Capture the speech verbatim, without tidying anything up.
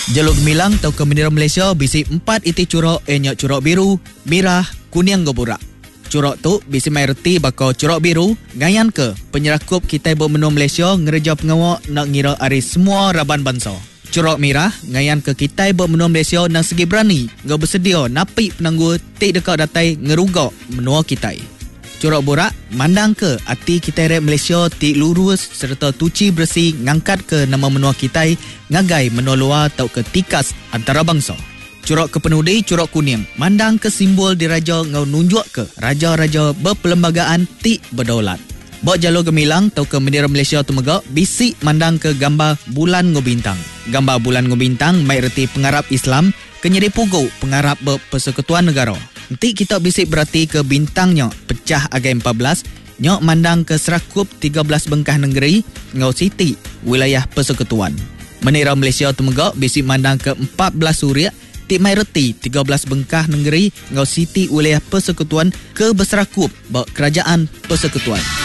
Jalur Gemilang atau ke bendera Malaysia bisi empat iti curok enyak curok biru, merah, kuning goburak. Curok tu bisi mai reti bakal curok biru ngayan ke penyerakup kita bermenua Malaysia ngereja pengawak nak ngira ari semua raban bangsa. Curok merah ngayan ke kita bermenua Malaysia nak segi berani ngau bersedia napi penanggu tik dekat datai ngerugak menua kita. Curok borak mandang ke hati kita rep Malaysia tik lurus serta tuci bersih ngangkat ke nama menua kita ngagai menua luar atau ke tikas antara bangsa. Curok kepenudi curok kuning mandang ke simbol diraja ngau nunjuk ke raja-raja berperlembagaan tik berdaulat. Bok jalur Gemilang atau ke bendera Malaysia tu megak bisik mandang ke gambar bulan ngau bintang. Gambar bulan ngau bintang mai reti pengarap Islam kenyeri pugu pengarap berpersekutuan negara. Nanti kita bisik berarti ke bintangnya pecah agai empat belas nyok mandang ke serakup tiga belas bengkah negeri ngau siti wilayah persekutuan. Bendera Malaysia tu megak bisik mandang ke empat belas suria tik mai reti tiga belas bengkah negeri ngau siti wilayah persekutuan ke berserakup bak kerajaan persekutuan.